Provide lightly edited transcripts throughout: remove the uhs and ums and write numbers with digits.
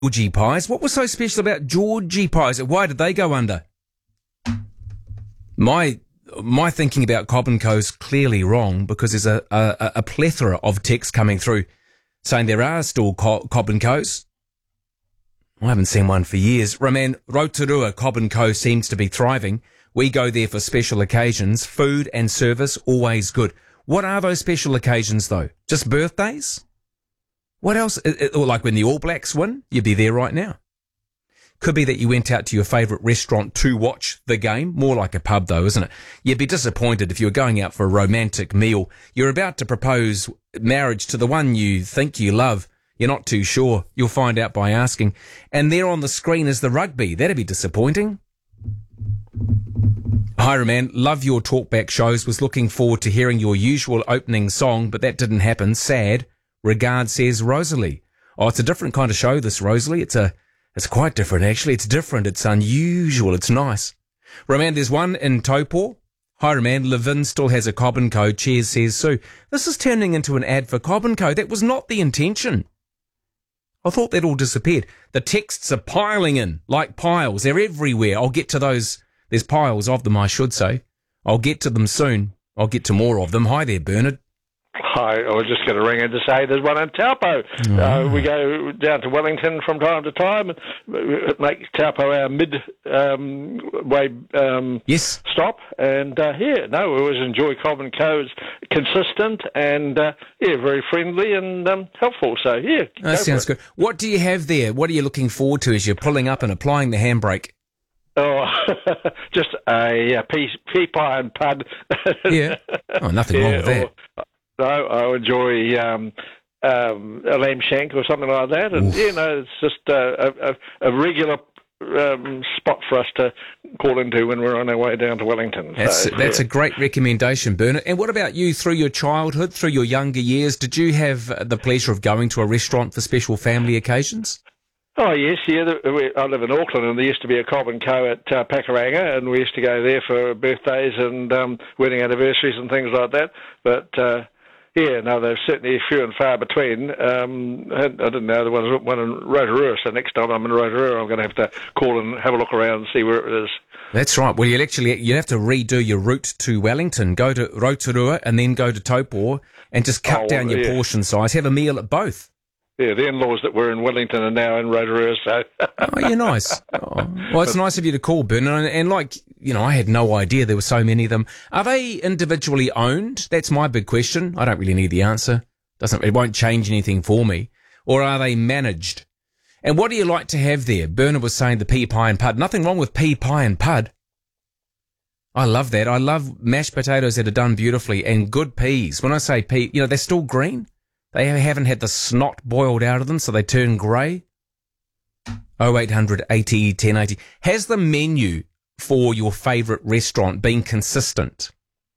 Georgie pies. What was so special about Georgie pies? Why did they go under? My thinking about Cobb & Co.'s clearly wrong, because there's a plethora of texts coming through saying there are still Cobb & Co.'s. I haven't seen one for years. Roman, Rotorua Cobb & Co. seems to be thriving. We go there for special occasions. Food and service, always good. What are those special occasions, though? Just birthdays? What else? Or like when the All Blacks win, you'd be there right now. Could be that you went out to your favourite restaurant to watch the game. More like a pub, though, isn't it? You'd be disappointed if you were going out for a romantic meal. You're about to propose marriage to the one you think you love. You're not too sure. You'll find out by asking. And there on the screen is the rugby. That'd be disappointing. Hi, Roman. Love your talkback shows. Was looking forward to hearing your usual opening song, but that didn't happen. Sad. Regards, says Rosalie. Oh, it's a different kind of show, this, Rosalie. It's quite different, actually. It's different. It's unusual. It's nice. Roman, there's one in Taupo. Hi, Roman. Levin still has a Cobb & Co. Cheers, says Sue. This is turning into an ad for Cobb & Co. That was not the intention. I thought that all disappeared. The texts are piling in like piles. They're everywhere. I'll get to those. There's piles of them, I should say. I'll get to them soon. I'll get to more of them. Hi there, Bernard. Hi, I was just going to ring in to say there's one in Taupo. We go down to Wellington from time to time and make Taupo our mid-way yes. stop. And, we always enjoy Cobb & Co. It's consistent and, very friendly and helpful. So, yeah. That sounds good. What do you have there? What are you looking forward to as you're pulling up and applying the handbrake? Oh, just a pea pie and pud. Yeah. Oh, nothing wrong with that. No, I enjoy a lamb shank or something like that, and it's just a regular spot for us to call into when we're on our way down to Wellington. That's a great recommendation, Bernard. And what about you, through your childhood, through your younger years? Did you have the pleasure of going to a restaurant for special family occasions? Oh, yes, yeah. I live in Auckland, and there used to be a Cobb & Co. at Pakuranga, and we used to go there for birthdays and wedding anniversaries and things like that. But there's certainly few and far between. I didn't know there was one in Rotorua, so next time I'm in Rotorua, I'm going to have to call and have a look around and see where it is. That's right. Well, you have to redo your route to Wellington, go to Rotorua and then go to Taupo and just cut down your portion size, have a meal at both. Yeah, the in-laws that were in Wellington are now in Rotorua, so... Oh, you're nice. Oh. Well, it's nice of you to call, Bernard. And I had no idea there were so many of them. Are they individually owned? That's my big question. I don't really need the answer. It won't change anything for me. Or are they managed? And what do you like to have there? Bernard was saying the pea pie and pud. Nothing wrong with pea pie and pud. I love that. I love mashed potatoes that are done beautifully and good peas. When I say pea, they're still green. They haven't had the snot boiled out of them, so they turn grey. 0800 80 1080. Has the menu for your favourite restaurant been consistent?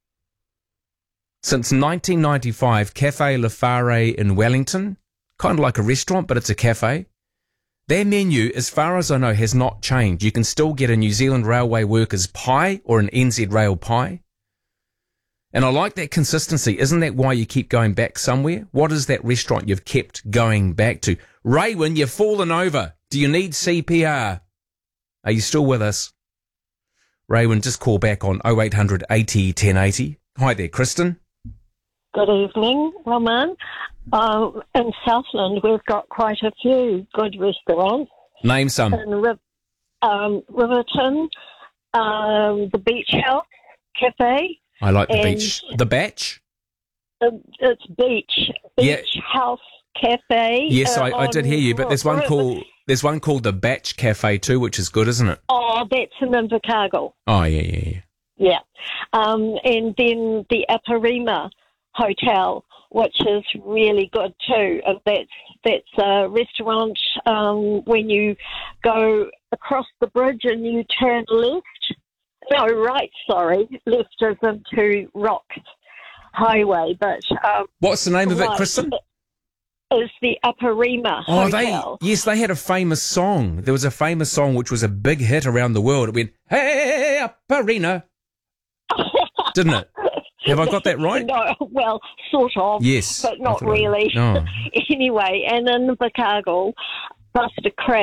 Since 1995, Cafe Le Phare in Wellington, kind of like a restaurant, but it's a cafe. Their menu, as far as I know, has not changed. You can still get a New Zealand Railway Workers pie or an NZ Rail pie. And I like that consistency. Isn't that why you keep going back somewhere? What is that restaurant you've kept going back to? Raywin, you've fallen over. Do you need CPR? Are you still with us? Raywin, just call back on 0800 80 1080. Hi there, Kristen. Good evening, Roman. In Southland, we've got quite a few good restaurants. Name some. In Riverton, the Beach House Cafe. I like the beach. The Batch? It's Beach House Cafe. Yes, I did hear you, but there's one called the Batch Cafe too, which is good, isn't it? Oh, that's in Invercargill. Oh, yeah. Yeah. And then the Aparima Hotel, which is really good too. That's a restaurant when you go across the bridge and you turn left. No, right, sorry. Left is into Rock Highway, but... what's the name of it, Kristen? Is the Aparima Hotel. They had a famous song. There was a famous song which was a big hit around the world. It went, hey, Aparina. Didn't it? Have I got that right? No, well, sort of. Yes. But not really. No. Anyway, and in Invercargill, busted a crab